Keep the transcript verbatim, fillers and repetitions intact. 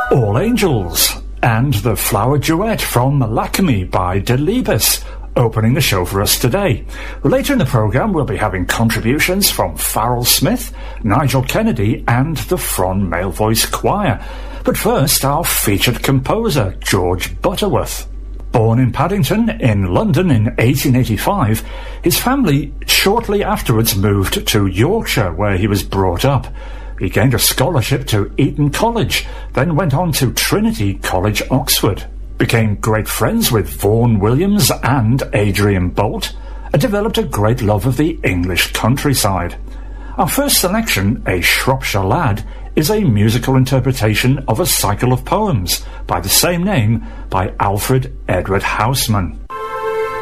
All Angels, and the Flower Duet from Lakme by Delibes, opening the show for us today. Later in the programme we'll be having contributions from Farrell Smith, Nigel Kennedy and the Fron Male Voice Choir. But first, our featured composer, George Butterworth. Born in Paddington, in London in eighteen eighty-five, his family shortly afterwards moved to Yorkshire, where he was brought up. He gained a scholarship to Eton College, then went on to Trinity College, Oxford, became great friends with Vaughan Williams and Adrian Boult, and developed a great love of the English countryside. Our first selection, A Shropshire Lad, is a musical interpretation of a cycle of poems by the same name by Alfred Edward Houseman.